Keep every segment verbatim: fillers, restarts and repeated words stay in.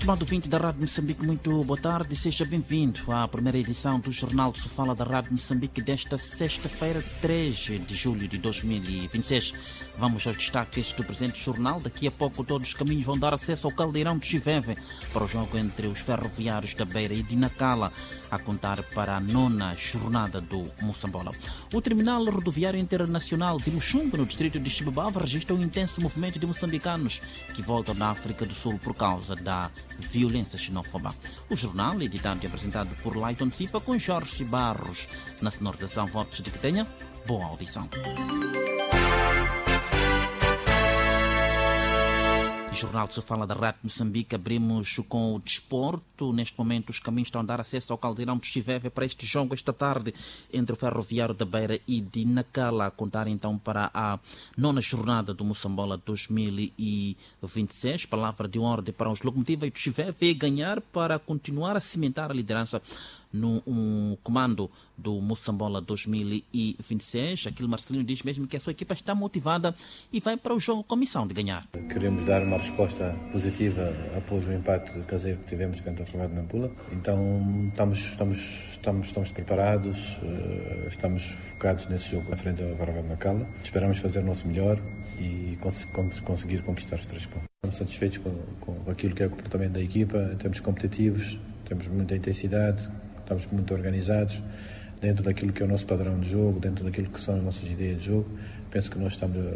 Estimado ouvinte da Rádio Moçambique, muito boa tarde, seja bem-vindo à primeira edição do Jornal de Sofala da Rádio Moçambique desta sexta-feira, três de julho de dois mil e vinte e seis. Vamos aos destaques do presente jornal. Daqui a pouco todos os caminhos vão dar acesso ao Caldeirão de Chiveve para o jogo entre os ferroviários da Beira e de Nacala, a contar para a nona jornada do Moçambola. O Terminal Rodoviário Internacional de Muxunga, no distrito de Chibabava, registra um intenso movimento de moçambicanos que voltam da África do Sul por causa da violência xenófoba. O jornal, editado e apresentado por Laiton Sipa, com Jorge Barros na sonorização. Votos de que tenha boa audição. Jornal de Sofala da Rádio Moçambique, abrimos com o desporto. Neste momento os caminhos estão a dar acesso ao Caldeirão de Chiveve para este jogo esta tarde entre o Ferroviário da Beira e de Nacala, a contar então para a nona jornada do Moçambola dois mil e vinte e seis. Palavra de ordem para os Locomotiva de Chiveve é ganhar para continuar a cimentar a liderança no um comando do Moçambola dois mil e vinte e seis. Aquilo Marcelino diz mesmo que a sua equipa está motivada e vai para o jogo com a missão de ganhar. Queremos dar uma resposta positiva após o empate caseiro que tivemos contra a Ferroviário de Nampula. Então estamos, estamos, estamos, estamos preparados, estamos focados nesse jogo à frente da Ferroviário de Nacala. Esperamos fazer o nosso melhor e cons- conseguir conquistar os três pontos. Estamos satisfeitos com, com aquilo que é o comportamento da equipa, em termos competitivos, temos muita intensidade, estamos muito organizados dentro daquilo que é o nosso padrão de jogo, dentro daquilo que são as nossas ideias de jogo. Penso que nós estamos uh,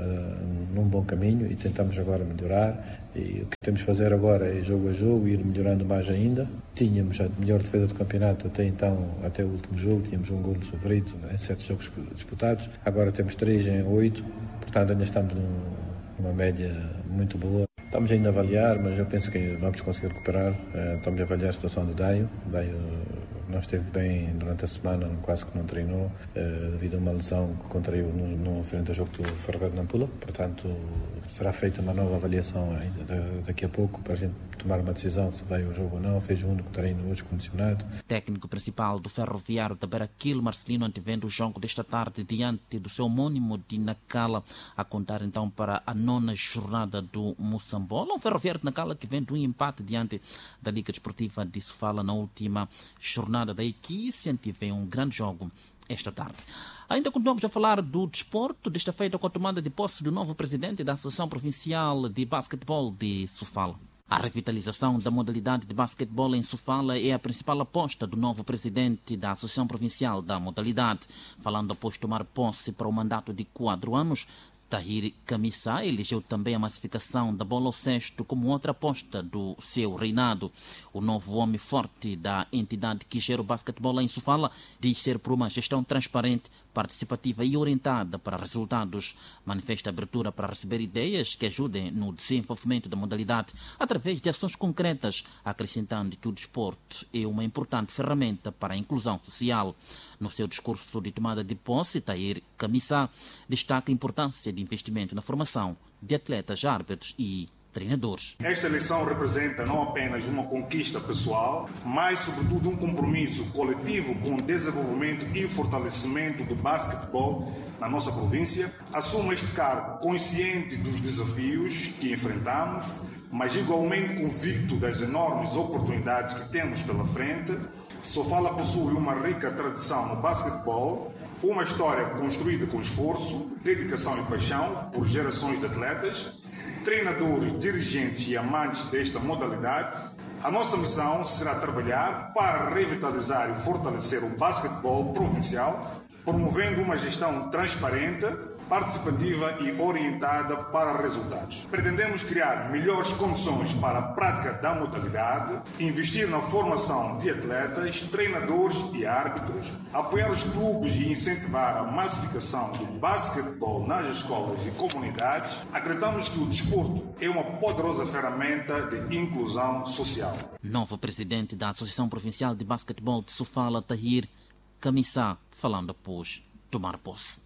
uh, num bom caminho e tentamos agora melhorar. E o que temos de fazer agora é jogo a jogo, ir melhorando mais ainda. Tínhamos a melhor defesa do campeonato até então, até o último jogo, tínhamos um golo sofrido em sete jogos disputados. Agora temos três em oito, portanto ainda estamos num, numa média muito boa. Estamos ainda a avaliar, mas eu penso que vamos conseguir recuperar. Estamos a avaliar a situação do Daio. O Daio não esteve bem durante a semana, quase que não treinou, devido a uma lesão que contraiu no, no frente ao jogo do Ferroviário de Nampula. Portanto, será feita uma nova avaliação ainda daqui a pouco para a gente tomar uma decisão se vai ao jogo ou não. Fez o único treino hoje condicionado. Técnico principal do Ferroviário da Beira, Aquilo Marcelino, antevendo o jogo desta tarde diante do seu homônimo de Nacala, a contar então para a nona jornada do Moçambola. Um Ferroviário de Nacala que vem de um empate diante da Liga Desportiva de Sofala na última jornada. Daí que se antevê um grande jogo esta tarde. Ainda continuamos a falar do desporto, desta feita com a tomada de posse do novo presidente da Associação Provincial de Basquetebol de Sofala. A revitalização da modalidade de basquetebol em Sofala é a principal aposta do novo presidente da Associação Provincial da modalidade. Falando após tomar posse para o mandato de quatro anos, Tahir Kamisa elegeu também a massificação da bola ao cesto como outra aposta do seu reinado. O novo homem forte da entidade que gera o basquetebol em Sofala diz ser por uma gestão transparente, participativa e orientada para resultados. Manifesta abertura para receber ideias que ajudem no desenvolvimento da modalidade através de ações concretas, acrescentando que o desporto é uma importante ferramenta para a inclusão social. No seu discurso de tomada de posse, Tahir Kamisa destaca a importância de investimento na formação de atletas, árbitros e treinadores. Esta eleição representa não apenas uma conquista pessoal, mas sobretudo um compromisso coletivo com o desenvolvimento e fortalecimento do basquetebol na nossa província. Assumo este cargo consciente dos desafios que enfrentamos, mas igualmente convicto das enormes oportunidades que temos pela frente. Sofala possui uma rica tradição no basquetebol, uma história construída com esforço, dedicação e paixão por gerações de atletas, treinadores, dirigentes e amantes desta modalidade. A nossa missão será trabalhar para revitalizar e fortalecer o basquetebol provincial, promovendo uma gestão transparente, participativa e orientada para resultados. Pretendemos criar melhores condições para a prática da modalidade, investir na formação de atletas, treinadores e árbitros, apoiar os clubes e incentivar a massificação do basquetebol nas escolas e comunidades. Acreditamos que o desporto é uma poderosa ferramenta de inclusão social. Novo presidente da Associação Provincial de Basquetebol de Sofala, Tahir Kamisa, falando após tomar posse.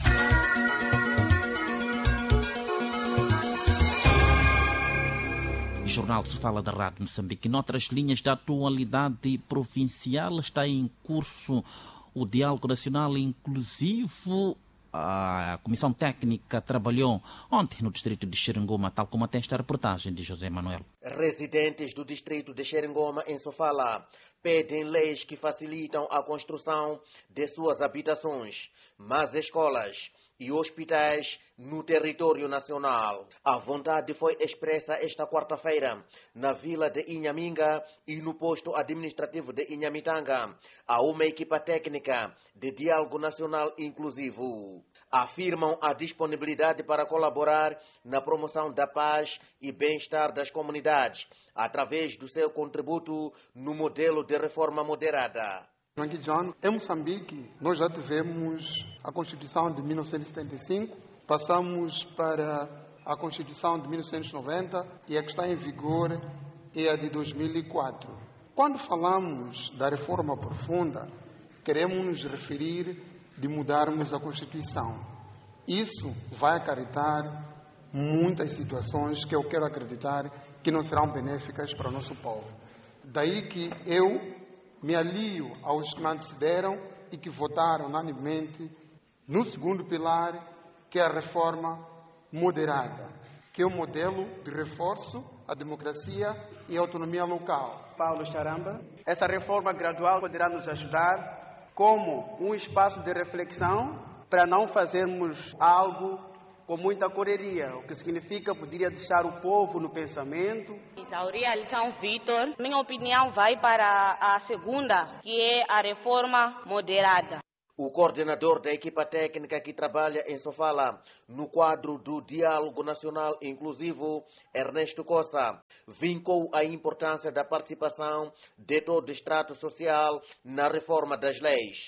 Jornal de Sofala da Rádio Moçambique. Noutras linhas da atualidade provincial está em curso o diálogo nacional inclusivo a Comissão Técnica trabalhou ontem no distrito de Xeringoma, tal como atesta a reportagem de José Manuel. Residentes do distrito de Xeringoma, em Sofala, pedem leis que facilitam a construção de suas habitações, mas escolas e hospitais no território nacional. A vontade foi expressa esta quarta-feira na vila de Inhaminga e no posto administrativo de Inhamitanga a uma equipa técnica de diálogo nacional inclusivo. Afirmam a disponibilidade para colaborar na promoção da paz e bem-estar das comunidades através do seu contributo no modelo de reforma moderada. Aqui, John, em Moçambique, nós já tivemos a Constituição de mil novecentos e setenta e cinco, passamos para a Constituição de mil novecentos e noventa e a que está em vigor é a de dois mil e quatro. Quando falamos da reforma profunda, queremos nos referir de mudarmos a Constituição. Isso vai acarretar muitas situações que eu quero acreditar que não serão benéficas para o nosso povo. Daí que eu me alio aos que me antecederam e que votaram unanimemente no segundo pilar, que é a reforma moderada, que é um modelo de reforço à democracia e à autonomia local. Paulo Charamba, essa reforma gradual poderá nos ajudar como um espaço de reflexão para não fazermos algo com muita correria, o que significa poderia deixar o povo no pensamento. Isauri Alisson Vitor, minha opinião vai para a segunda, que é a reforma moderada. O coordenador da equipa técnica que trabalha em Sofala no quadro do Diálogo Nacional Inclusivo, Ernesto Cossa, vincou a importância da participação de todo o extrato social na reforma das leis.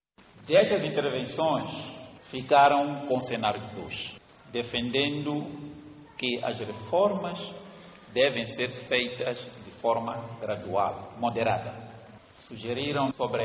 Destas intervenções ficaram com cenário dois. Defendendo que as reformas devem ser feitas de forma gradual, moderada. Sugeriram sobre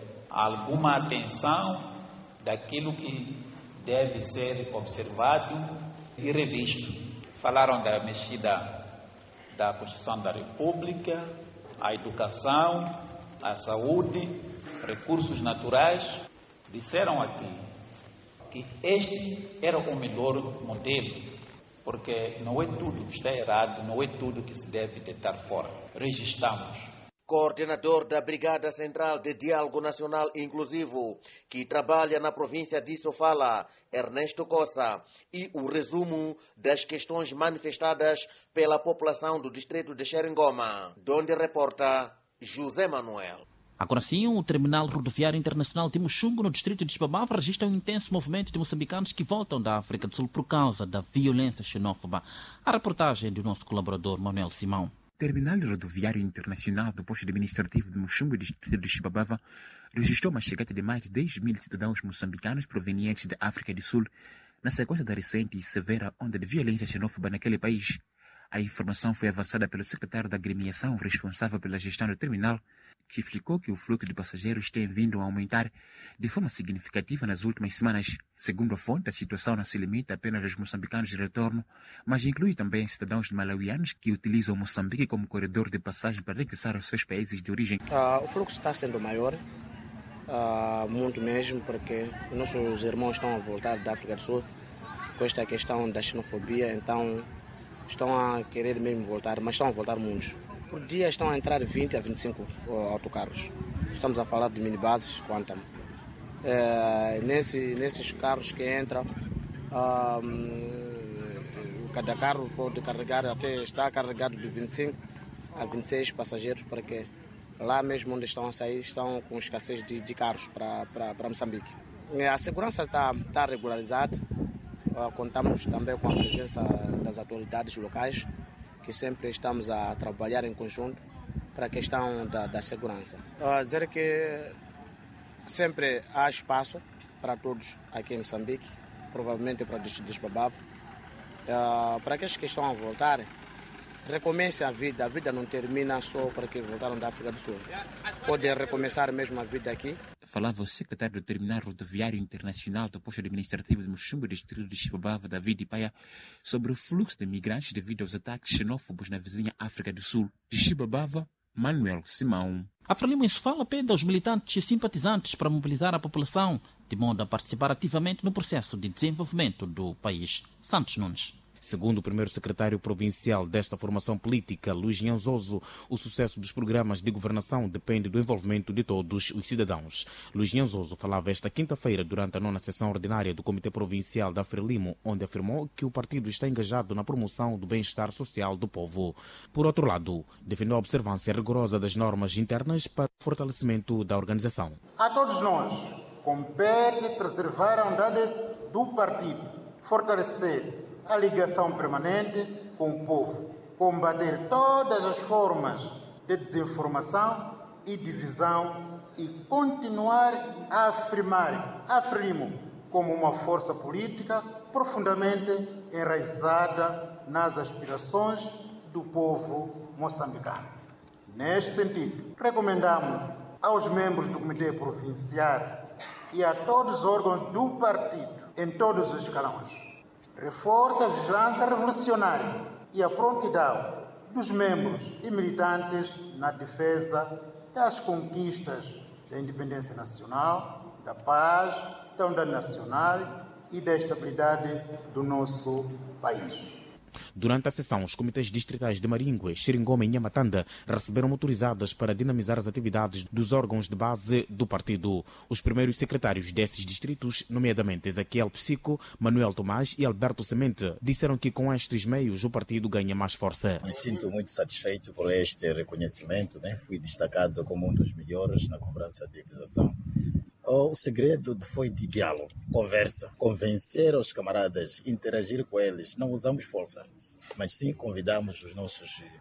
alguma atenção daquilo que deve ser observado e revisto. Falaram da mexida da Constituição da República, a educação, a saúde, recursos naturais. Disseram aqui que este era o melhor modelo, porque não é tudo que está errado, não é tudo que se deve deitar fora. Registramos. Coordenador da Brigada Central de Diálogo Nacional Inclusivo, que trabalha na província de Sofala, Ernesto Cossa, e o resumo das questões manifestadas pela população do distrito de Xeringoma, donde reporta José Manuel. Agora sim, o Terminal Rodoviário Internacional de Muxungu, no distrito de Xibabava, registra um intenso movimento de moçambicanos que voltam da África do Sul por causa da violência xenófoba. A reportagem do nosso colaborador Manuel Simão. Terminal Rodoviário Internacional do Posto Administrativo de Muxungu, distrito de Xibabava, registrou uma chegada de mais de dez mil cidadãos moçambicanos provenientes da África do Sul, na sequência da recente e severa onda de violência xenófoba naquele país. A informação foi avançada pelo secretário da agremiação responsável pela gestão do terminal, que explicou que o fluxo de passageiros tem vindo a aumentar de forma significativa nas últimas semanas. Segundo a fonte, a situação não se limita apenas aos moçambicanos de retorno, mas inclui também cidadãos malauianos que utilizam Moçambique como corredor de passagem para regressar aos seus países de origem. Uh, o fluxo está sendo maior, uh, muito mesmo, porque nossos irmãos estão a voltar da África do Sul com esta questão da xenofobia, então estão a querer mesmo voltar, mas estão a voltar muitos. Por dia estão a entrar vinte a vinte e cinco autocarros. Estamos a falar de minibuses, Quantum. É, nesse, nesses carros que entram, um, cada carro pode carregar, até está carregado de vinte e cinco a vinte e seis passageiros, porque lá mesmo onde estão a sair estão com escassez de, de carros para, para, para Moçambique. A segurança está, está regularizada. Contamos também com a presença das autoridades locais, que sempre estamos a trabalhar em conjunto para a questão da, da segurança. Uh, dizer que sempre há espaço para todos aqui em Moçambique, provavelmente para o distrito de Xibabava. Uh, para aqueles que estão a voltar, recomecem a vida. A vida não termina só para que voltaram da África do Sul. Podem recomeçar mesmo a vida aqui. Falava o secretário do Terminal Rodoviário Internacional do Posto Administrativo de Muxungu, distrito de Xibabava, David Paia, sobre o fluxo de migrantes devido aos ataques xenófobos na vizinha África do Sul. De Xibabava, Manuel Simão. A Frelimo em Sofala pede aos militantes e simpatizantes para mobilizar a população de modo a participar ativamente no processo de desenvolvimento do país. Santos Nunes. Segundo o primeiro secretário provincial desta formação política, Luís Nhanzoso, o sucesso dos programas de governação depende do envolvimento de todos os cidadãos. Luís Nhanzoso falava esta quinta-feira durante a nona sessão ordinária do Comitê Provincial da Frelimo, onde afirmou que o partido está engajado na promoção do bem-estar social do povo. Por outro lado, defendeu a observância rigorosa das normas internas para o fortalecimento da organização. A todos nós compete preservar a unidade do partido, fortalecer a ligação permanente com o povo, combater todas as formas de desinformação e divisão e continuar a afirmar a Frelimo como uma força política profundamente enraizada nas aspirações do povo moçambicano. Neste sentido, recomendamos aos membros do Comitê Provincial e a todos os órgãos do partido, em todos os escalões, reforça a vigilância revolucionária e a prontidão dos membros e militantes na defesa das conquistas da independência nacional, da paz, da unidade nacional e da estabilidade do nosso país. Durante a sessão, os comitês distritais de Maringue, Xeringoma e Nhamatanda receberam motorizadas para dinamizar as atividades dos órgãos de base do partido. Os primeiros secretários desses distritos, nomeadamente Ezequiel Psico, Manuel Tomás e Alberto Semente, disseram que com estes meios o partido ganha mais força. Me sinto muito satisfeito por este reconhecimento, né? Fui destacado como um dos melhores na cobrança de indenização. O segredo foi de diálogo, conversa, convencer os camaradas, interagir com eles. Não usamos força, mas sim convidamos os nossos